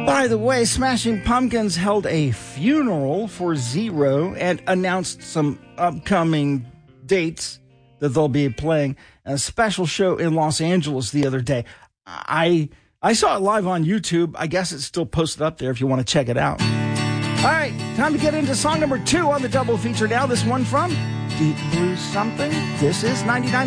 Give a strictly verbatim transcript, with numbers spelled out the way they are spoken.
By the way, Smashing Pumpkins held a funeral for Zero and announced some upcoming dates that they'll be playing a special show in Los Angeles the other day. I I saw it live on YouTube. I guess it's still posted up there if you want to check it out. All right, time to get into song number two on the double feature now. This one from Deep Blue Something. This is ninety-nine